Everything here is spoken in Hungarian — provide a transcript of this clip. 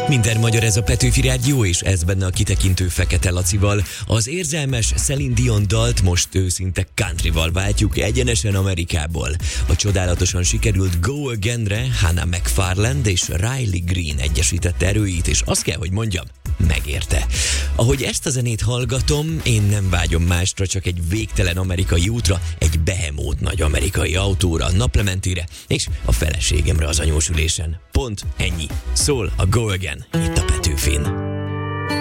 Minden magyar, ez a Petőfi Rádió, és ez benne a kitekintő Fekete Lacival. Az érzelmes Celine Dion dalt most őszinte countryval váltjuk egyenesen Amerikából. A csodálatosan sikerült Go Again-re Hannah McFarland és Riley Green egyesítette erőit, és azt kell, hogy mondjam, megérte. Ahogy ezt a zenét hallgatom, én nem vágyom másra, csak egy végtelen amerikai útra, egy behemót nagy amerikai autóra, naplementére, és a feleségemre az anyósülésen. Pont ennyi. Szól a Go Again itt a Petőfin.